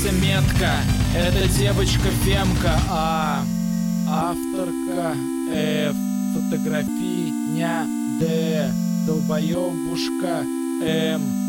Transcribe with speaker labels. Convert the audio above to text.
Speaker 1: становится метко. Это девочка Фемка, а авторка F. Фотография Д. Долбоебушка М.